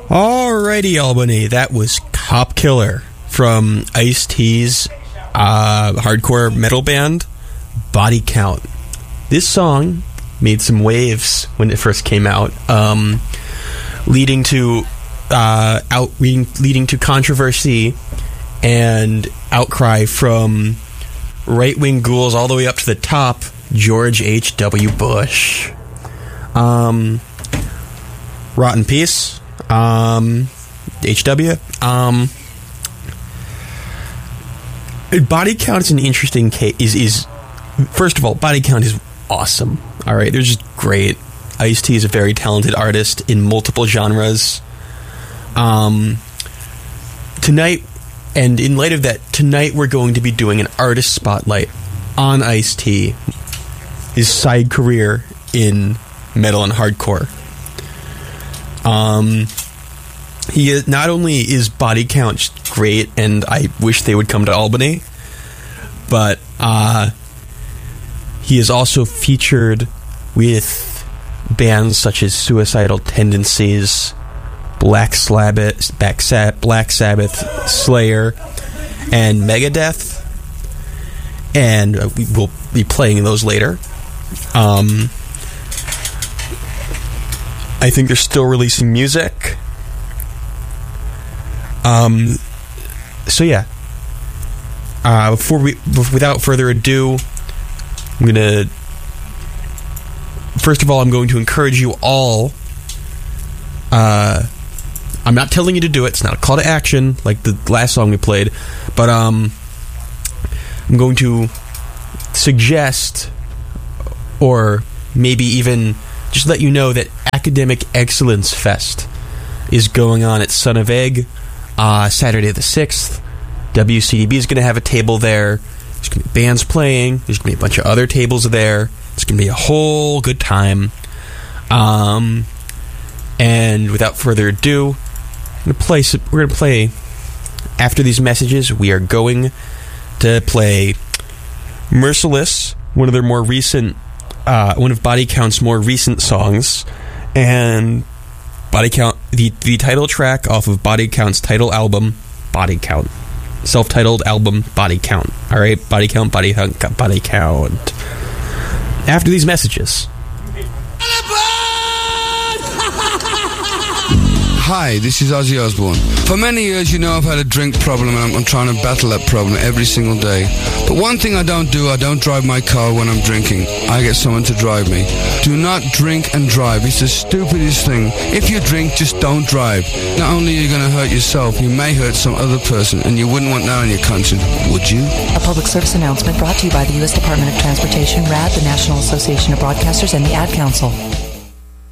Alrighty, Albany, that was Cop Killer from Ice-T's hardcore metal band, Body Count. This song made some waves when it first came out, leading to controversy and outcry from right-wing ghouls all the way up to the top, George H.W. Bush. Rotten Peace. HW. Body Count is an interesting case. First of all, Body Count is awesome. All right, they're just great. Ice-T is a very talented artist in multiple genres. Tonight, and in light of that, tonight we're going to be doing an artist spotlight on Ice-T, his side career in metal and hardcore. He is, not only is Body Count just great, and I wish they would come to Albany, but he is also featured with bands such as Suicidal Tendencies, Black Sabbath, Slayer, and Megadeth, and we will be playing those later. I think they're still releasing music. So yeah. Without further ado, first of all, I'm going to encourage you all. I'm not telling you to do it. It's not a call to action like the last song we played, but I'm going to suggest, or maybe even just let you know, that Academic Excellence Fest is going on at Son of Egg Saturday the 6th. WCDB is going to have a table there. There's going to be bands playing. There's going to be a bunch of other tables there. It's going to be a whole good time. And without further ado, we're going to play, after these messages, we are going to play Merciless, one of their more recent, one of Body Count's more recent songs, and Body Count, the title track off of Body Count's title album, Body Count. Self-titled album, Body Count. Alright, Body Count, Body Count, Body Count. After these messages. Hi, this is Ozzy Osbourne. For many years, you know, I've had a drink problem, and I'm trying to battle that problem every single day. But one thing I don't do, I don't drive my car when I'm drinking. I get someone to drive me. Do not drink and drive. It's the stupidest thing. If you drink, just don't drive. Not only are you going to hurt yourself, you may hurt some other person, and you wouldn't want that on your conscience, would you? A public service announcement brought to you by the U.S. Department of Transportation, RAD, the National Association of Broadcasters, and the Ad Council.